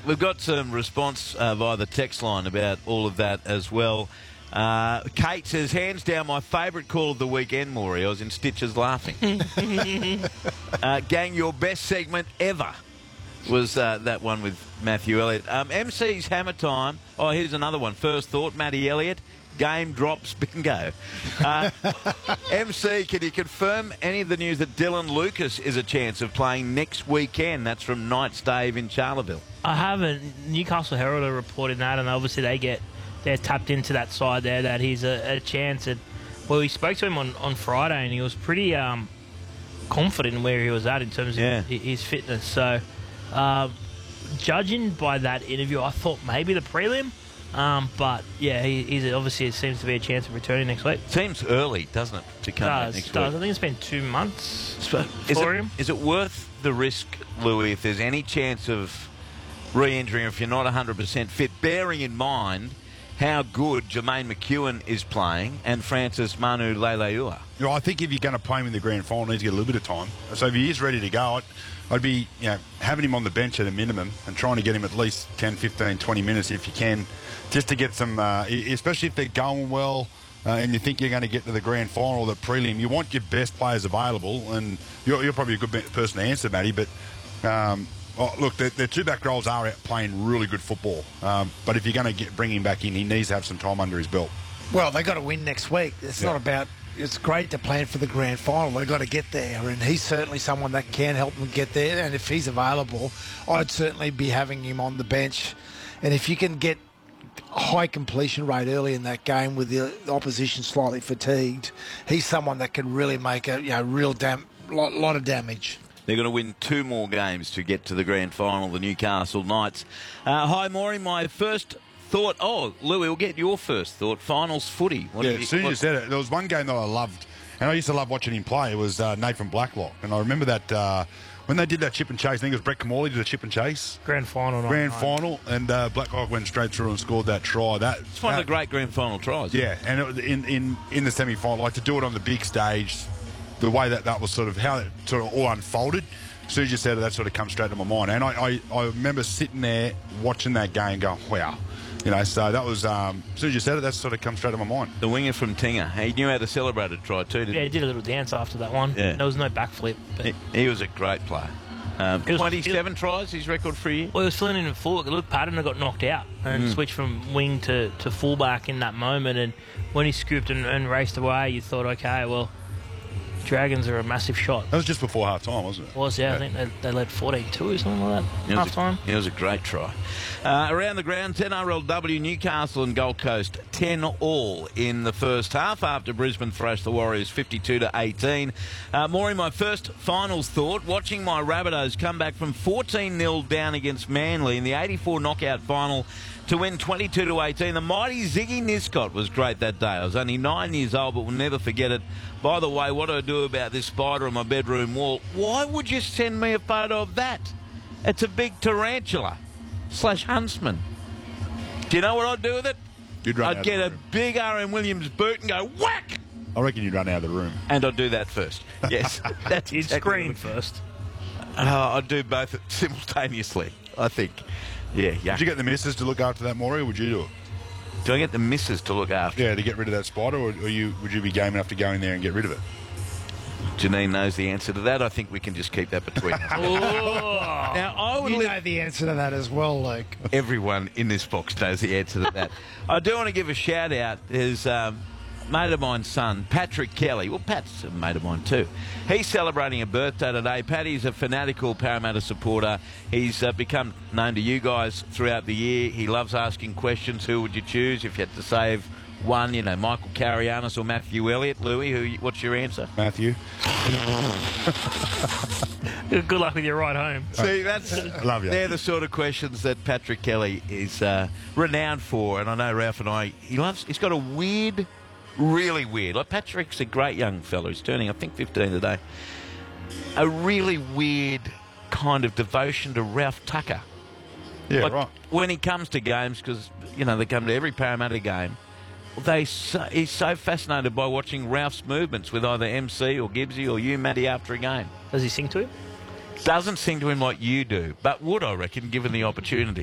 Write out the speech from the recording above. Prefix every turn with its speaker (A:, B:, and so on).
A: We've got some response via the text line about all of that as well. Kate says, hands down, my favourite call of the weekend, Maury. I was in stitches laughing. Gang, your best segment ever was that one with Matthew Elliott. MC's Hammer Time. Oh, here's another one. First thought, Matty Elliott. Game drops bingo. MC, can you confirm any of the news that Dylan Lucas is a chance of playing next weekend? That's from Knights Dave in Charleville.
B: I haven't. Newcastle Herald are reporting that, and obviously they're tapped into that side there that he's a chance. And well, we spoke to him on Friday, and he was pretty confident in where he was at in terms of his fitness. So, judging by that interview, I thought maybe the prelim. But yeah, he's obviously it seems to be a chance of returning next week.
A: Seems early, doesn't it, to come back next week?
B: I think it's been 2 months for him.
A: Is it worth the risk, Louis, if there's any chance of re-injury, if you're not 100% fit, bearing in mind how good Jermaine McEwen is playing and Francis Manu Leilua?
C: You know, I think if you're going to play him in the grand final, he needs to get a little bit of time. So if he is ready to go, I'd be having him on the bench at a minimum and trying to get him at least 10, 15, 20 minutes if you can, just to get some, especially if they're going well and you think you're going to get to the grand final or the prelim. You want your best players available, and you're probably a good person to answer, Matty, but look, their two-back roles are out playing really good football. But if you're going to bring him back in, he needs to have some time under his belt.
D: Well, they got to win next week. It's not about... It's great to plan for the grand final. They've got to get there, and he's certainly someone that can help them get there. And if he's available, I'd certainly be having him on the bench. And if you can get a high completion rate early in that game with the opposition slightly fatigued, he's someone that can really make a lot of damage.
A: They're going to win 2 more games to get to the grand final, the Newcastle Knights. Hi, Maury. My first thought... Oh, Louis, we'll get your first thought. Finals footy.
C: As soon as you said it, there was one game that I loved, and I used to love watching him play. It was Nathan Blacklock. And I remember that when they did that chip and chase, I think it was Brett Camorley did the chip and chase.
B: Grand final,
C: and Blacklock went straight through and scored that try.
A: It's one of the great grand final tries.
C: Yeah, and it was in the semi-final, like to do it on the big stage, the way that was sort of how it sort of all unfolded. As soon as you said it, that sort of comes straight to my mind. And I remember sitting there watching that game going, wow. So that was, as soon as you said it, that sort of comes straight to my mind.
A: The winger from Tinga, he knew how to celebrate a try too, didn't he?
B: Yeah, he did a little dance after that one. Yeah. There was no backflip. But
A: he was a great player. 27 tries, his record for a year.
B: Well, he was filling in at fullback. Luke Patton got knocked out and switched from wing to fullback in that moment. And when he scooped and raced away, you thought, okay, well, Dragons are a massive shot.
C: That was just before half-time, wasn't it?
B: It was, yeah. I think they led 14-2 or something like that, half-time.
A: It was a great try. Around the ground, 10 RLW, Newcastle and Gold Coast, 10-all in the first half after Brisbane thrashed the Warriors 52-18. Maury, my first finals thought, watching my Rabbitohs come back from 14-0 down against Manly in the 84 knockout final to win 22-18. The mighty Ziggy Niscott was great that day. I was only 9 years old, but we'll never forget it. By the way, what do I do about this spider on my bedroom wall? Why would you send me a photo of that? It's a big tarantula / huntsman. Do you know what I'd do with it? I'd get a big R.M. Williams boot and go whack!
C: I reckon you'd run out of the room.
A: And I'd do that first. Yes. That's
B: You'd scream first.
A: I'd do both simultaneously, I think. Yeah.
C: Did you get the missus to look after that, Maury, or would you do it?
A: Do I get the missus to look after?
C: Yeah, to get rid of that spider, or would you be game enough to go in there and get rid of it?
A: Janine knows the answer to that. I think we can just keep that between us.
D: Now, I would know the answer to that as well, Luke.
A: Everyone in this box knows the answer to that. I do want to give a shout out. There's mate of mine's son, Patrick Kelly. Well, Pat's a mate of mine too. He's celebrating a birthday today. Patty's a fanatical Parramatta supporter. He's become known to you guys throughout the year. He loves asking questions. Who would you choose if you had to save one? Michael Carianis or Matthew Elliott. Louis, what's your answer?
C: Matthew.
B: Good luck with your ride home.
A: See,
C: love you.
A: They're the sort of questions that Patrick Kelly is renowned for. And I know Ralph and I, he's got a weird... Really weird. Like Patrick's a great young fellow. He's turning, I think, 15 today. A really weird kind of devotion to Ralph Tucker.
C: Yeah, right.
A: When he comes to games, because, they come to every Parramatta game, he's so fascinated by watching Ralph's movements with either MC or Gibbsy or you, Matty, after a game.
B: Does he sing to him?
A: Doesn't sing to him like you do, but would, I reckon, given the opportunity.